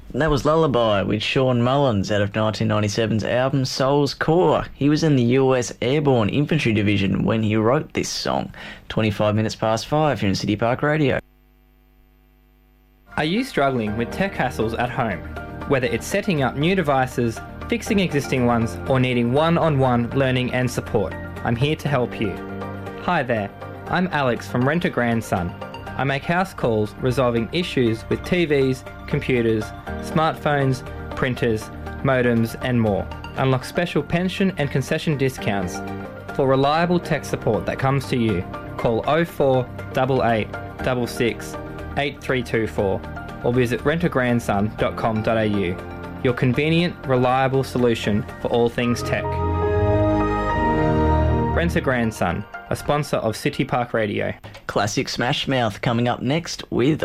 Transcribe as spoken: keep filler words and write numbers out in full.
That was Lullaby with Sean Mullins out of nineteen ninety-seven's album Soul's Core. He was in the U S Airborne Infantry Division when he wrote this song. twenty-five minutes past five here in City Park Radio. Are you struggling with tech hassles at home? Whether it's setting up new devices, fixing existing ones, or needing one-on-one learning and support, I'm here to help you. Hi there, I'm Alex from Rent a Grandson. I make house calls resolving issues with T Vs, computers, smartphones, printers, modems and more. Unlock special pension and concession discounts. For reliable tech support that comes to you, call oh four eight eight six six eight three two four or visit rent a grandson dot com dot a u. Your convenient, reliable solution for all things tech. Rent a Grandson, a sponsor of City Park Radio. Classic Smash Mouth coming up next with